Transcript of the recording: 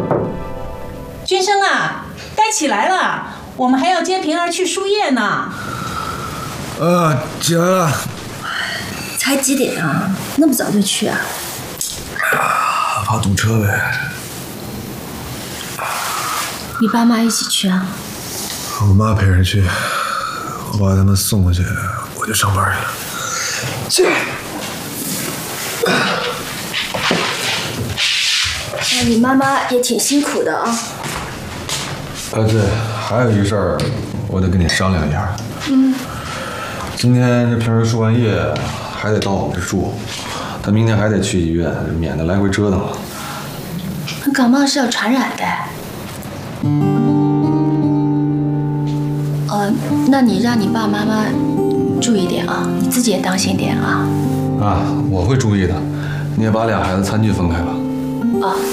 君生啊，该起来了，我们还要接平儿去输液呢。 起来了。 才几点啊？那么早就去啊？ 怕堵车呗。 你爸妈一起去啊？ 我妈陪着去，我把他们送过去，我就上班去了。 你妈妈也挺辛苦的啊。 对，还有一事儿，我得跟你商量一下。今天这平儿输完液，还得到我们这住，他明天还得去医院，免得来回折腾了。 感冒是要传染的。那你让你爸爸妈妈注意点啊，你自己也当心点啊。 我会注意的，你也把俩孩子餐具分开吧。